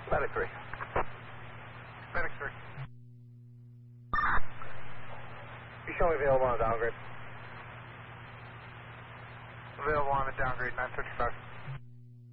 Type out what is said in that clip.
Medic 3. Medic 3. You show me available on the downgrade. Available on the downgrade 955.